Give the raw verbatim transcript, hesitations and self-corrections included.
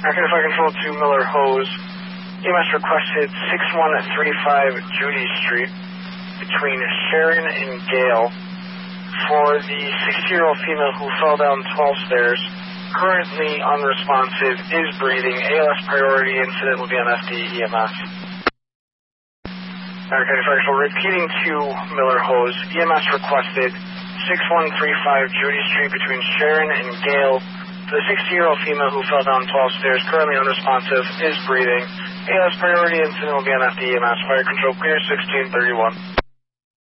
American Fire Control to Miller Hose. E M S requested six one three five Judy Street between Sharon and Gale for the sixty-year-old female who fell down twelve stairs. Currently unresponsive, is breathing. A L S priority incident will be on F D E M S. American Fire Control repeating to Miller Hose. E M S requested six one three five Judy Street between Sharon and Gale for the sixty-year-old female who fell down twelve stairs. Currently unresponsive, is breathing. A L S priority incident will be on F D E M S. Fire Control clear sixteen thirty-one.